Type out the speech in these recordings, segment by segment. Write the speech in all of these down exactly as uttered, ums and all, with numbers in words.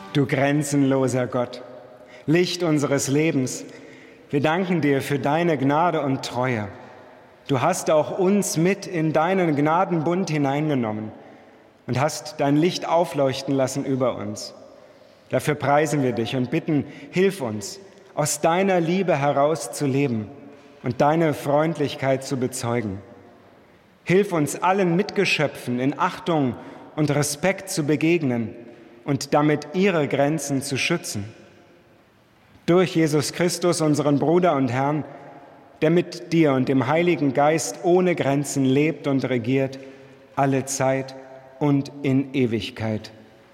Du grenzenloser Gott, Licht unseres Lebens, wir danken dir für deine Gnade und Treue. Du hast auch uns mit in deinen Gnadenbund hineingenommen und hast dein Licht aufleuchten lassen über uns. Dafür preisen wir dich und bitten, hilf uns, aus deiner Liebe heraus zu leben und deine Freundlichkeit zu bezeugen. Hilf uns allen Mitgeschöpfen in Achtung und Respekt zu begegnen und damit ihre Grenzen zu schützen. Durch Jesus Christus, unseren Bruder und Herrn, der mit dir und dem Heiligen Geist ohne Grenzen lebt und regiert, alle Zeit und in Ewigkeit.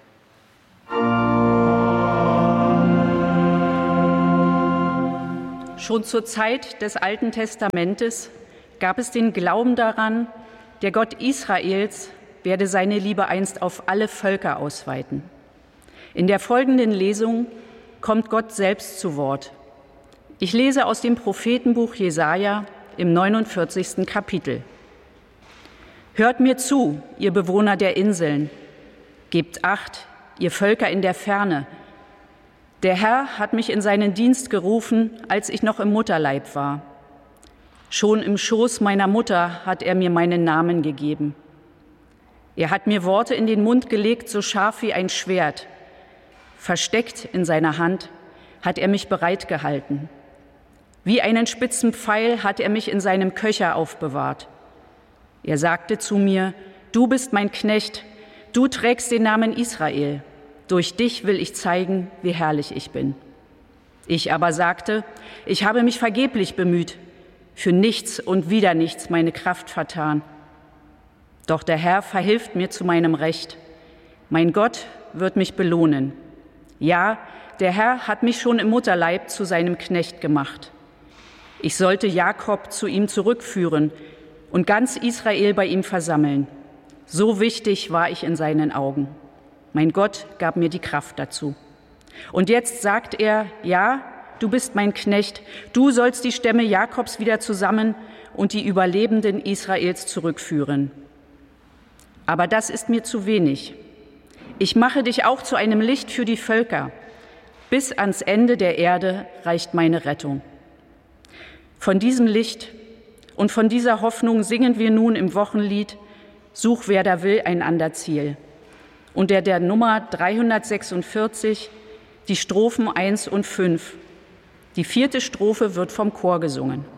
Schon zur Zeit des Alten Testamentes gab es den Glauben daran, der Gott Israels werde seine Liebe einst auf alle Völker ausweiten. In der folgenden Lesung kommt Gott selbst zu Wort. Ich lese aus dem Prophetenbuch Jesaja im neunundvierzigsten Kapitel. Hört mir zu, ihr Bewohner der Inseln. Gebt Acht, ihr Völker in der Ferne. Der Herr hat mich in seinen Dienst gerufen, als ich noch im Mutterleib war. Schon im Schoß meiner Mutter hat er mir meinen Namen gegeben. Er hat mir Worte in den Mund gelegt, so scharf wie ein Schwert. Versteckt in seiner Hand hat er mich bereit gehalten. Wie einen spitzen Pfeil hat er mich in seinem Köcher aufbewahrt. Er sagte zu mir, du bist mein Knecht, du trägst den Namen Israel. Durch dich will ich zeigen, wie herrlich ich bin. Ich aber sagte, ich habe mich vergeblich bemüht, für nichts und wieder nichts meine Kraft vertan. Doch der Herr verhilft mir zu meinem Recht. Mein Gott wird mich belohnen. Ja, der Herr hat mich schon im Mutterleib zu seinem Knecht gemacht. Ich sollte Jakob zu ihm zurückführen und ganz Israel bei ihm versammeln. So wichtig war ich in seinen Augen. Mein Gott gab mir die Kraft dazu. Und jetzt sagt er, ja, du bist mein Knecht, du sollst die Stämme Jakobs wieder zusammen und die Überlebenden Israels zurückführen. Aber das ist mir zu wenig. Ich mache dich auch zu einem Licht für die Völker. Bis ans Ende der Erde reicht meine Rettung. Von diesem Licht und von dieser Hoffnung singen wir nun im Wochenlied Such, wer da will, ein ander Ziel. Und der der Nummer dreihundertsechsundvierzig, die Strophen eins und fünf. Die vierte Strophe wird vom Chor gesungen.